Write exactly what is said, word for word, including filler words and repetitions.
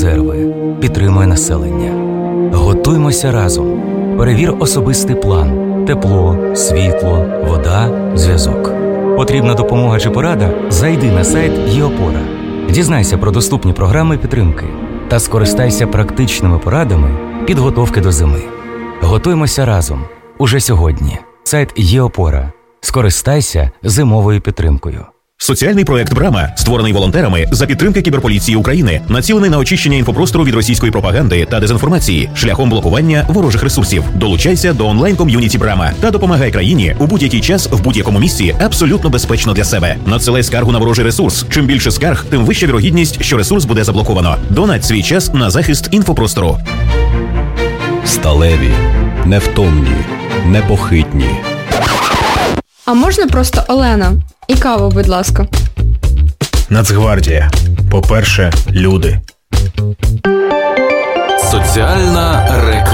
резерви, підтримує населення. Готуймося разом. Перевір особистий план. Тепло, світло, вода, зв'язок. Потрібна допомога чи порада? Зайди на сайт ЄОпора. Дізнайся про доступні програми підтримки та скористайся практичними порадами підготовки до зими. Готуймося разом. Уже сьогодні. Сайт ЄОпора. Скористайся зимовою підтримкою. Соціальний проект «Брама», створений волонтерами за підтримки кіберполіції України, націлений на очищення інфопростору від російської пропаганди та дезінформації шляхом блокування ворожих ресурсів. Долучайся до онлайн-ком'юніті «Брама» та допомагай країні у будь-який час, в будь-якому місці, абсолютно безпечно для себе. Надсилай скаргу на ворожий ресурс. Чим більше скарг, тим вища вірогідність, що ресурс буде заблоковано. Донать свій час на захист інфопростору. Сталеві, невтомні, непохитні. А можна просто Олена? І каву, будь ласка. Нацгвардія. По-перше, люди. Соціальна реклама.